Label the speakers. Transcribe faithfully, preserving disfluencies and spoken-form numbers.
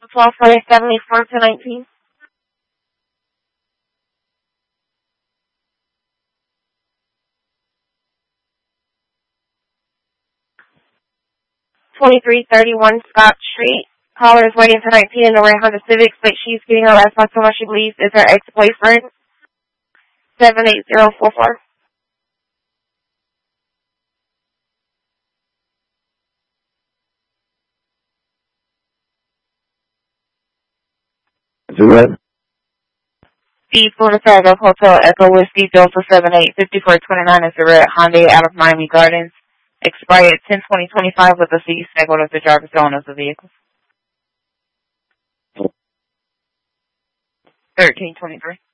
Speaker 1: twelve forty seventy-four to nineteen. twenty-three thirty-one Scott Street. Caller is waiting for nineteen in the red Honda Civic, but she's getting harassed by someone she believes is her ex-boyfriend. seven eight zero four four.
Speaker 2: Do what?
Speaker 1: The Florida Side of Hotel Echo Whiskey Delta seven eight fifty-four twenty-nine is the red Hyundai out of Miami Gardens. Expired ten twenty twenty-five with a C segment of the driver's own of the vehicle. thirteen twenty-three.